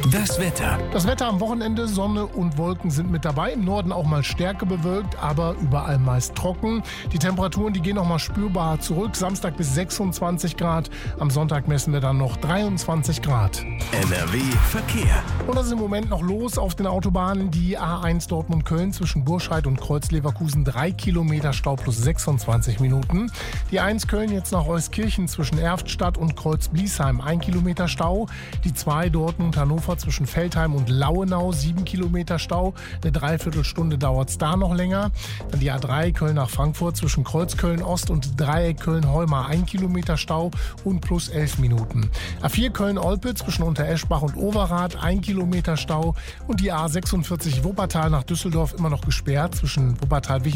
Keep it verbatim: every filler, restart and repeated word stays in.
Das Wetter. Das Wetter am Wochenende, Sonne und Wolken sind mit dabei. Im Norden auch mal stärker bewölkt, aber überall meist trocken. Die Temperaturen, die gehen noch mal spürbar zurück. Samstag bis sechsundzwanzig Grad. Am Sonntag messen wir dann noch dreiundzwanzig Grad. N R W Verkehr. Und das ist im Moment noch los auf den Autobahnen. Die A eins Dortmund-Köln zwischen Burscheid und Kreuz-Leverkusen. drei Kilometer Stau plus sechsundzwanzig Minuten. Die eins Köln jetzt nach Euskirchen zwischen Erftstadt und Kreuz-Bliesheim. ein Kilometer Stau. Die zwei Dortmund-Hannover zwischen Veltheim und Lauenau. sieben Kilometer Stau. Eine Dreiviertelstunde dauert es da noch länger. Dann die A drei Köln nach Frankfurt zwischen Kreuzköln-Ost und Dreieck Köln-Heumar. ein Kilometer Stau und plus elf Minuten. A vier Köln-Olpe zwischen Untereschbach und Overath. ein Kilometer Stau. Und die A sechsundvierzig Wuppertal nach Düsseldorf immer noch gesperrt zwischen Wuppertal